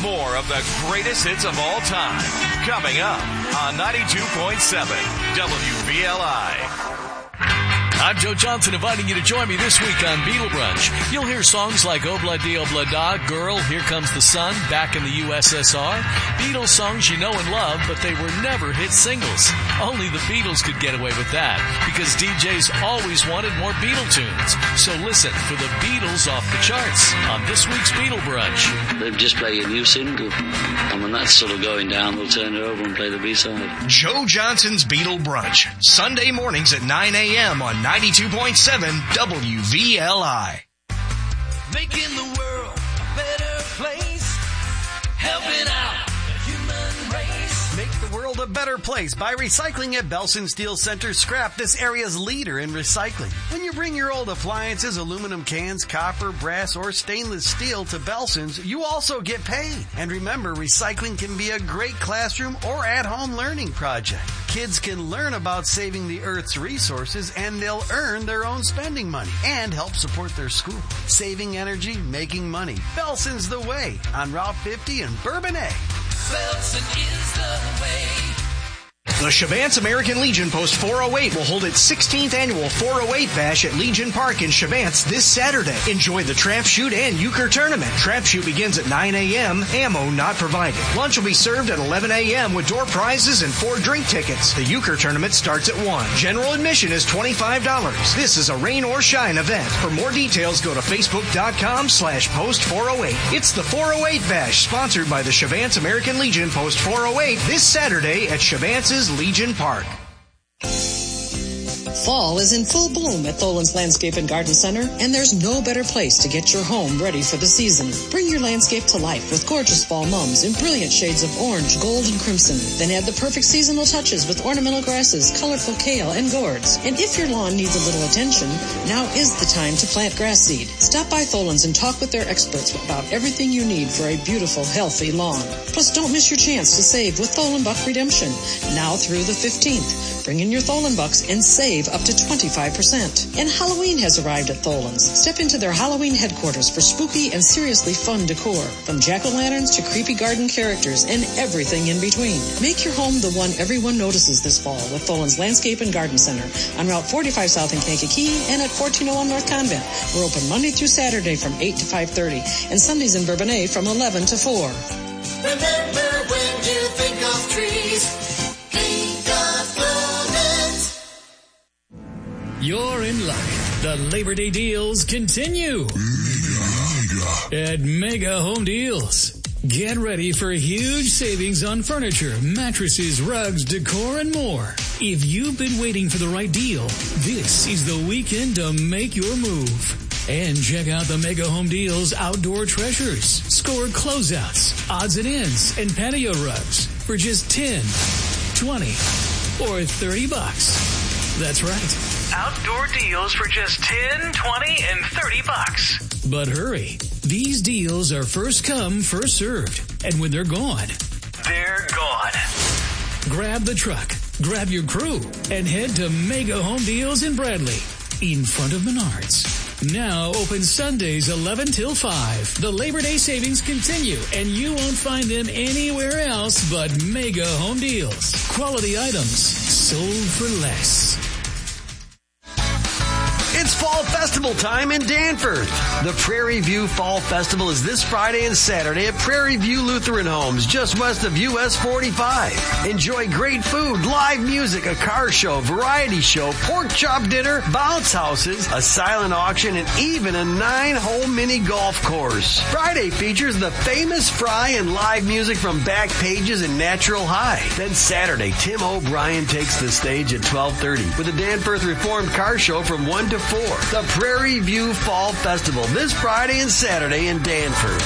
more of the greatest hits of all time. Coming up on 92.7 WVLI. I'm Joe Johnson, inviting you to join me this week on Beatle Brunch. You'll hear songs like Obla Di Obla Da, Girl, Here Comes the Sun, Back in the USSR. Beatles songs you know and love, but they were never hit singles. Only the Beatles could get away with that, because DJs always wanted more Beatle tunes. So listen for the Beatles off the charts on this week's Beatle Brunch. They've just played a new single, and when that's sort of going down, we'll turn it over and play the B-side. Joe Johnson's Beatle Brunch, Sunday mornings at 9 a.m. on 92.7 WVLI. Making the world a better place, helping out the human race. Make the world a better place by recycling at Belson Steel Center Scrap, this area's leader in recycling. When you bring your old appliances, aluminum cans, copper, brass, or stainless steel to Belson's, you also get paid. And remember, recycling can be a great classroom or at-home learning project. Kids can learn about saving the Earth's resources, and they'll earn their own spending money and help support their school. Saving energy, making money. Belson's the way on Route 50 in Bourbonnais. Belson is the way. The Chavance American Legion Post 408 will hold its 16th annual 408 Bash at Legion Park in Chavance this Saturday. Enjoy the trap shoot and euchre tournament. Trap shoot begins at 9 a.m., ammo not provided. Lunch will be served at 11 a.m. with door prizes and 4 drink tickets. The euchre tournament starts at 1. General admission is $25. This is a rain or shine event. For more details, go to facebook.com/post 408. It's the 408 Bash, sponsored by the Chavance American Legion Post 408 this Saturday at Chavance's Legion Park. Fall is in full bloom at Tholen's Landscape and Garden Center, and there's no better place to get your home ready for the season. Bring your landscape to life with gorgeous fall mums in brilliant shades of orange, gold, and crimson. Then add the perfect seasonal touches with ornamental grasses, colorful kale, and gourds. And if your lawn needs a little attention, now is the time to plant grass seed. Stop by Tholen's and talk with their experts about everything you need for a beautiful, healthy lawn. Plus, don't miss your chance to save with Tholen Buck Redemption, now through the 15th. Bring in your Tholen Bucks and save up to 25%. And Halloween has arrived at Tholen's. Step into their Halloween headquarters for spooky and seriously fun decor, from jack-o'-lanterns to creepy garden characters and everything in between. Make your home the one everyone notices this fall with Tholen's Landscape and Garden Center on Route 45 South in Kankakee and at 1401 North Convent. We're open Monday through Saturday from 8 to 5:30 and Sundays in Bourbonnais from 11 to 4. Remember, when you think of trees, think of Tholen's. You're in luck. The Labor Day deals continue at Mega Home Deals. Get ready for huge savings on furniture, mattresses, rugs, decor, and more. If you've been waiting for the right deal, this is the weekend to make your move. And check out the Mega Home Deals Outdoor Treasures. Score closeouts, odds and ends, and patio rugs for just $10, $20, or $30. That's right. Outdoor deals for just $10, $20, and $30. But hurry. These deals are first come, first served. And when they're gone, they're gone. Grab the truck, grab your crew, and head to Mega Home Deals in Bradley, in front of Menards. Now open Sundays 11 till 5. The Labor Day savings continue, and you won't find them anywhere else but Mega Home Deals. Quality items sold for less. It's Fall Festival time in Danforth. The Prairie View Fall Festival is this Friday and Saturday at Prairie View Lutheran Homes, just west of US 45. Enjoy great food, live music, a car show, variety show, pork chop dinner, bounce houses, a silent auction, and even a 9-hole mini golf course. Friday features the famous Fry and live music from Back Pages and Natural High. Then Saturday, Tim O'Brien takes the stage at 12:30 with a Danforth Reformed car show from 1 to 4. The Prairie View Fall Festival this Friday and Saturday in Danforth.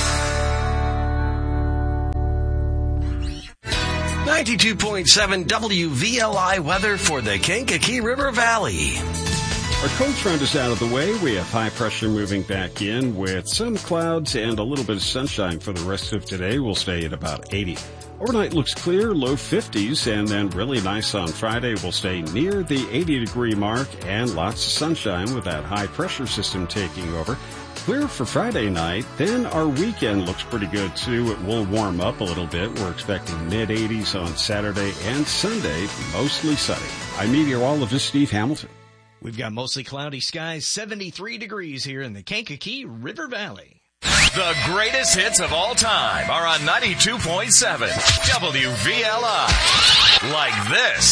92.7 WVLI weather for the Kankakee River Valley. Our cold front is out of the way. We have high pressure moving back in with some clouds and a little bit of sunshine for the rest of today. We'll stay at about 80. Overnight looks clear, low 50s, and then really nice on Friday. We'll stay near the 80-degree mark and lots of sunshine with that high pressure system taking over. clear for Friday night. Then our weekend looks pretty good too. It will warm up a little bit. We're expecting mid-80s on Saturday and Sunday, mostly sunny. I'm meteorologist Steve Hamilton. We've got mostly cloudy skies, 73 degrees here in the Kankakee River Valley. The greatest hits of all time are on 92.7 WVLI. Like this.